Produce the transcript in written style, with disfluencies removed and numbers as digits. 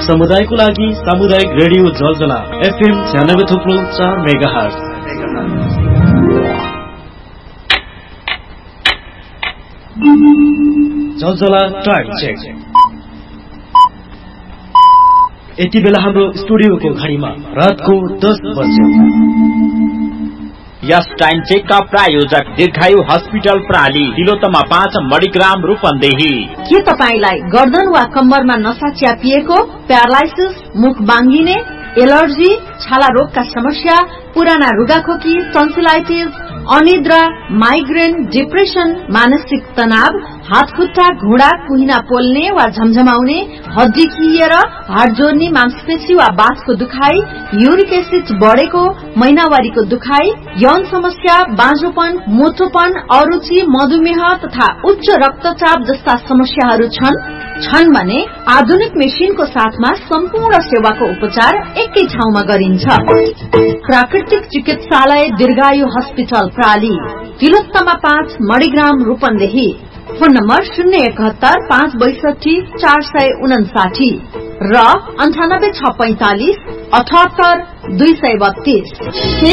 समुदायको लागि सामुदायिक रेडियो जलजला FM 96.4 मेगाहर्ज। जलजला टाइम चेक। यति बेला हाम्रो स्टुडियोको घडीमा रातको 10 बज्यो। यस टाइम चेक का प्रायोजक दीर्घायु हस्पिटल प्राली तिलोत्तमा 5 मणिग्राम रूपन्देही। के तपाईलाई गर्दन वा कम्मरमा नसा च्यापिएको, प्यारालाइसिस, मुख बाङ्गिने, एलर्जी, छाला रोगका समस्या, पुराना रुगाखोकी, टन्सिलाइटिस, अनिद्रा, माइग्रेन, डिप्रेसन, मानसिक तनाव, हात खुट्टा घुँडा कुहिना पोल्ने वा झमझमाउने, हड्डी खिएर हाड जोड्ने, मांसपेशी वा बाथको दुखाइ, युरिक एसिड बढेको, महिनावारीको दुखाइ, यौन समस्या, बाँझोपन, मोटोपन, अरुचि, मधुमेह तथा उच्च रक्तचाप जस्ता समस्याहरू छन् भने आधुनिक मेसिनको साथमा सम्पूर्ण सेवाको उपचार एकै ठाउँमा गरिन्छ। प्राकृतिक चिकित्सालय दीर्घायु hospital प्राली Tilottama 5 Manigram Rupandehi. Phone number 071 562 459 र 98 645 78 232।